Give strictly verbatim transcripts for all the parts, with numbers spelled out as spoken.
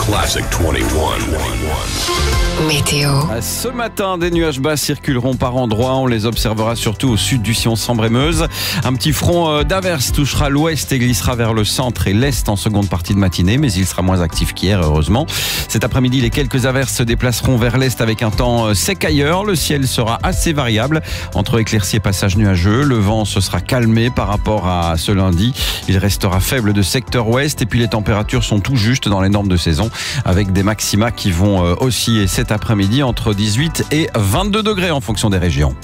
Classic vingt et un. Météo. Ce matin, des nuages bas circuleront par endroits. On les observera surtout au sud du sillon Sambre-et-Meuse. Un petit front d'averse touchera l'ouest et glissera vers le centre et l'est en seconde partie de matinée, mais il sera moins actif qu'hier, heureusement. Cet après-midi, les quelques averses se déplaceront vers l'est avec un temps sec ailleurs. Le ciel sera assez variable entre éclaircies et passages nuageux. Le vent se sera calmé par rapport à ce lundi. Il restera faible de secteur ouest et puis les températures sont tout juste dans les normes de saison avec des maxima qui vont osciller cet après-midi entre dix-huit et vingt-deux degrés en fonction des régions.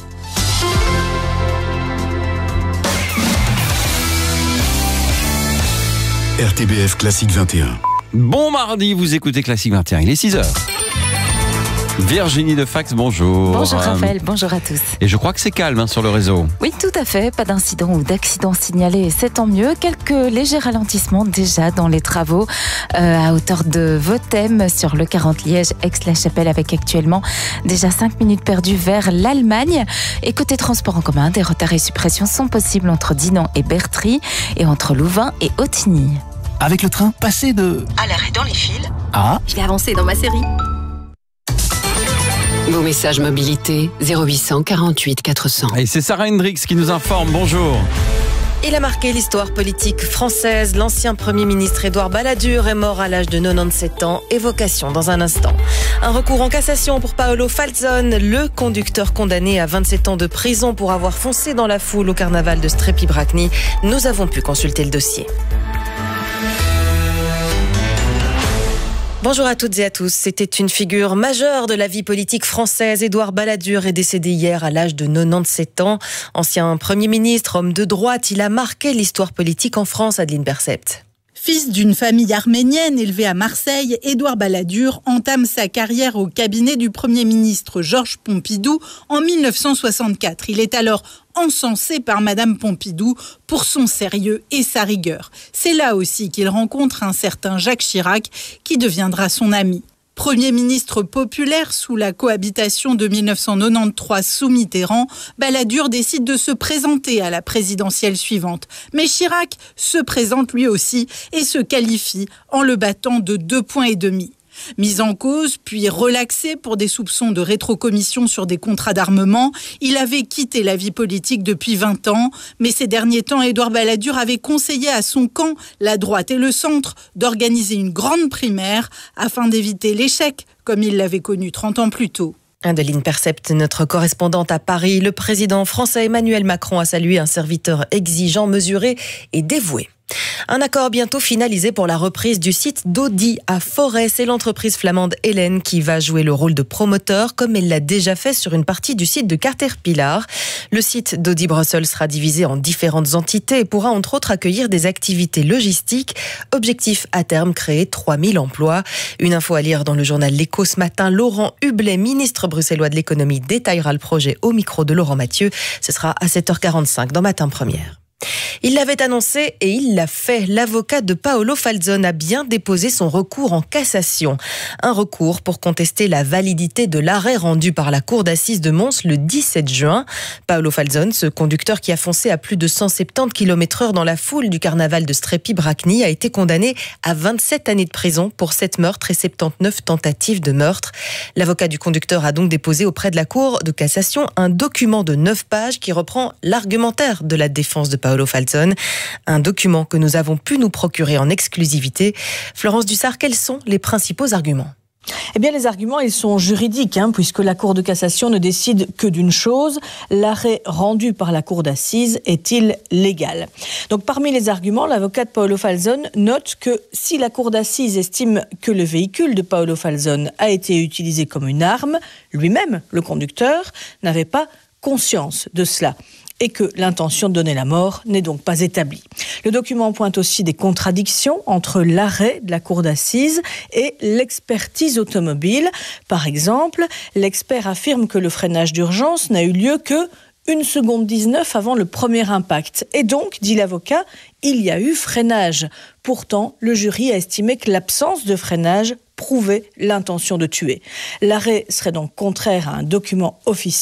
R T B F Classique vingt et un. Bon mardi, vous écoutez Classique vingt et un, il est six heures. Virginie de Fax, bonjour. Bonjour Raphaël, bonjour à tous. Et je crois que c'est calme hein, sur le réseau. Oui, tout à fait. Pas d'incident ou d'accident signalé, c'est tant mieux. Quelques légers ralentissements déjà dans les travaux euh, à hauteur de Vothème sur le quarante Liège-Aix-la-Chapelle avec actuellement déjà cinq minutes perdues vers l'Allemagne. Et côté transport en commun, des retards et suppressions sont possibles entre Dinan et Bertry et entre Louvain et Ottigny. Avec le train, passer de... à l'arrêt dans les fils. Ah. Je vais avancer dans ma série. Vos messages mobilité zéro huit cent quarante-huit quatre cents. Et c'est Sarah Hendrix qui nous informe. Bonjour. Il a marqué l'histoire politique française. L'ancien Premier ministre Édouard Balladur est mort à l'âge de quatre-vingt-dix-sept ans. Évocation dans un instant. Un recours en cassation pour Paolo Falzon, le conducteur condamné à vingt-sept ans de prison pour avoir foncé dans la foule au carnaval de Strepy-Bracny. Nous avons pu consulter le dossier. Bonjour à toutes et à tous. C'était une figure majeure de la vie politique française. Édouard Balladur est décédé hier à l'âge de quatre-vingt-dix-sept ans. Ancien Premier ministre, homme de droite, il a marqué l'histoire politique en France, Adeline Percept. Fils d'une famille arménienne élevée à Marseille, Édouard Balladur entame sa carrière au cabinet du Premier ministre Georges Pompidou en mille neuf cent soixante-quatre. Il est alors encensé par Madame Pompidou pour son sérieux et sa rigueur. C'est là aussi qu'il rencontre un certain Jacques Chirac qui deviendra son ami. Premier ministre populaire sous la cohabitation de mille neuf cent quatre-vingt-treize sous Mitterrand, Balladur décide de se présenter à la présidentielle suivante. Mais Chirac se présente lui aussi et se qualifie en le battant de deux points et demi. Mis en cause, puis relaxé pour des soupçons de rétrocommission sur des contrats d'armement, il avait quitté la vie politique depuis vingt ans. Mais ces derniers temps, Édouard Balladur avait conseillé à son camp, la droite et le centre, d'organiser une grande primaire afin d'éviter l'échec, comme il l'avait connu trente ans plus tôt. Adeline Percept, notre correspondante à Paris. Le président français Emmanuel Macron a salué un serviteur exigeant, mesuré et dévoué. Un accord bientôt finalisé pour la reprise du site d'Audi à Forêt. C'est l'entreprise flamande Hélène qui va jouer le rôle de promoteur, comme elle l'a déjà fait sur une partie du site de Caterpillar. Le site d'Audi Brussels sera divisé en différentes entités et pourra entre autres accueillir des activités logistiques. Objectif à terme, créer trois mille emplois. Une info à lire dans le journal L'Écho ce matin. Laurent Hublet, ministre bruxellois de l'économie, détaillera le projet au micro de Laurent Mathieu. Ce sera à sept heures quarante-cinq dans Matin Première. Il l'avait annoncé et il l'a fait. L'avocat de Paolo Falzon a bien déposé son recours en cassation. Un recours pour contester la validité de l'arrêt rendu par la cour d'assises de Mons le dix-sept juin. Paolo Falzon, ce conducteur qui a foncé à plus de cent soixante-dix kilomètres heure dans la foule du carnaval de Strepy-Bracny, a été condamné à vingt-sept années de prison pour sept meurtres et soixante-dix-neuf tentatives de meurtre. L'avocat du conducteur a donc déposé auprès de la cour de cassation un document de neuf pages qui reprend l'argumentaire de la défense de Paolo Falzon. Un document que nous avons pu nous procurer en exclusivité. Florence Dussart, quels sont les principaux arguments ? Eh bien, les arguments, ils sont juridiques, hein, puisque la Cour de cassation ne décide que d'une chose, l'arrêt rendu par la Cour d'assises est-il légal ? Donc, parmi les arguments, l'avocat de Paolo Falzon note que si la Cour d'assises estime que le véhicule de Paolo Falzon a été utilisé comme une arme, lui-même, le conducteur, n'avait pas conscience de cela et que l'intention de donner la mort n'est donc pas établie. Le document pointe aussi des contradictions entre l'arrêt de la cour d'assises et l'expertise automobile. Par exemple, l'expert affirme que le freinage d'urgence n'a eu lieu que une seconde dix-neuf avant le premier impact. Et donc, dit l'avocat, il y a eu freinage. Pourtant, le jury a estimé que l'absence de freinage prouvait l'intention de tuer. L'arrêt serait donc contraire à un document officiel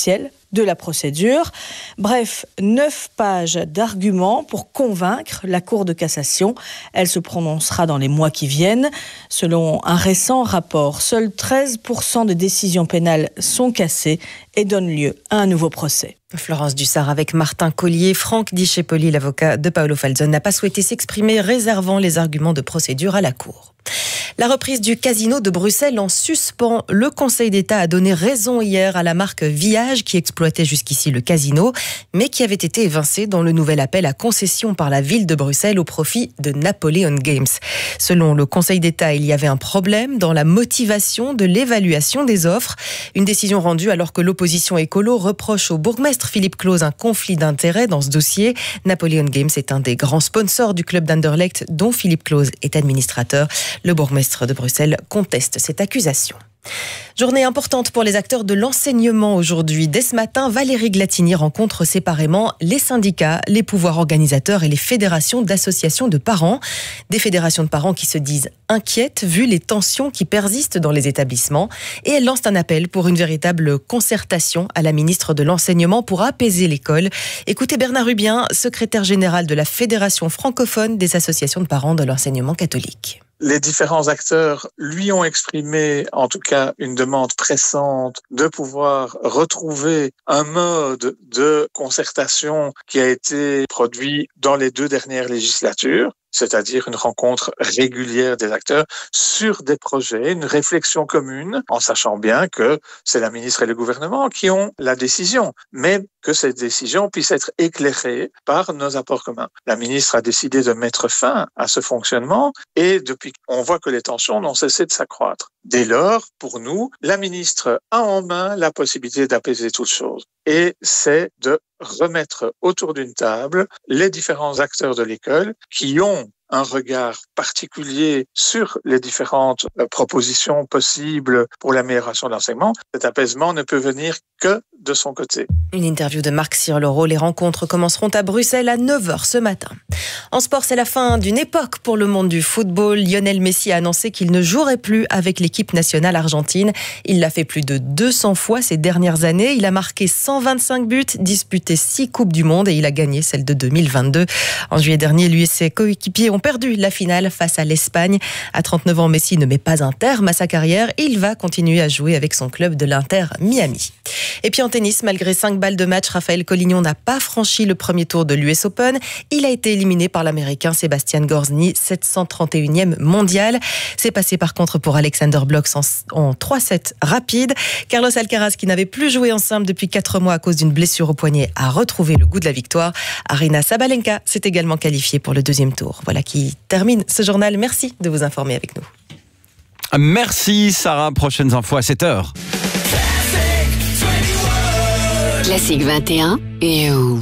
de la procédure. Bref, neuf pages d'arguments pour convaincre la Cour de cassation. Elle se prononcera dans les mois qui viennent. Selon un récent rapport, seuls treize pour cent des décisions pénales sont cassées et donnent lieu à un nouveau procès. Florence Dussart avec Martin Collier. Franck Di-Cepoli, l'avocat de Paolo Falzon, n'a pas souhaité s'exprimer, réservant les arguments de procédure à la Cour. La reprise du casino de Bruxelles en suspens. Le Conseil d'État a donné raison hier à la marque Viage qui exploitait jusqu'ici le casino, mais qui avait été évincée dans le nouvel appel à concession par la ville de Bruxelles au profit de Napoleon Games. Selon le Conseil d'État, il y avait un problème dans la motivation de l'évaluation des offres. Une décision rendue alors que l'opposition écolo reproche au bourgmestre Philippe Claus un conflit d'intérêts dans ce dossier. Napoleon Games est un des grands sponsors du club d'Anderlecht dont Philippe Claus est administrateur. Le bourgmestre de Bruxelles conteste cette accusation. Journée importante pour les acteurs de l'enseignement aujourd'hui. Dès ce matin, Valérie Glatini rencontre séparément les syndicats, les pouvoirs organisateurs et les fédérations d'associations de parents. Des fédérations de parents qui se disent inquiètes vu les tensions qui persistent dans les établissements. Et elle lance un appel pour une véritable concertation à la ministre de l'Enseignement pour apaiser l'école. Écoutez Bernard Rubien, secrétaire général de la Fédération francophone des associations de parents de l'enseignement catholique. Les différents acteurs lui ont exprimé, en tout cas, une demande pressante de pouvoir retrouver un mode de concertation qui a été produit dans les deux dernières législatures, c'est-à-dire une rencontre régulière des acteurs sur des projets, une réflexion commune, en sachant bien que c'est la ministre et le gouvernement qui ont la décision, mais que cette décision puisse être éclairée par nos apports communs. La ministre a décidé de mettre fin à ce fonctionnement et depuis, on voit que les tensions n'ont cessé de s'accroître. Dès lors, pour nous, la ministre a en main la possibilité d'apaiser toutes choses. Et c'est de remettre autour d'une table les différents acteurs de l'école qui ont un regard particulier sur les différentes propositions possibles pour l'amélioration de l'enseignement. Cet apaisement ne peut venir que de son côté. Une interview de Marc Cirloro. Les rencontres commenceront à Bruxelles à neuf heures ce matin. En sport, c'est la fin d'une époque pour le monde du football. Lionel Messi a annoncé qu'il ne jouerait plus avec l'équipe nationale argentine. Il l'a fait plus de deux cents fois ces dernières années. Il a marqué cent vingt-cinq buts, disputé six Coupes du Monde et il a gagné celle de deux mille vingt-deux. En juillet dernier, lui et ses coéquipiers ont perdu la finale face à l'Espagne. À trente-neuf ans, Messi ne met pas un terme à sa carrière. Il va continuer à jouer avec son club de l'Inter Miami. Et puis en tennis, malgré cinq balles de match, Raphaël Collignon n'a pas franchi le premier tour de l'U S Open. Il a été éliminé par l'Américain Sébastien Gorzny, sept cent trente et unième mondial. C'est passé par contre pour Alexander Blok en, en trois sept rapides. Carlos Alcaraz, qui n'avait plus joué en simple depuis quatre mois à cause d'une blessure au poignet, a retrouvé le goût de la victoire. Aryna Sabalenka s'est également qualifiée pour le deuxième tour. Voilà qui termine ce journal. Merci de vous informer avec nous. Merci Sarah, prochaines infos à sept heures. Classique vingt et un et où